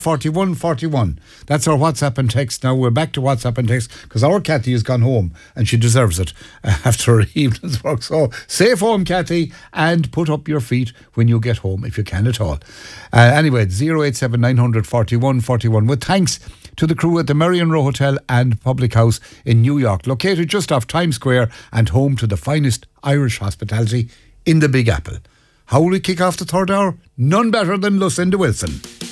4141. That's our WhatsApp and text. Now we're back to WhatsApp and text because our Kathy has gone home and she deserves it after her evening's work. So safe home, Kathy, and put up your feet when you get home if you can at all. Anyway, 087 900 4141. With thanks to the crew at the Marion Row Hotel and Public House in New York, located just off Times Square and home to the finest Irish hospitality in the Big Apple. How will we kick off the third hour? None better than Lucinda Wilson.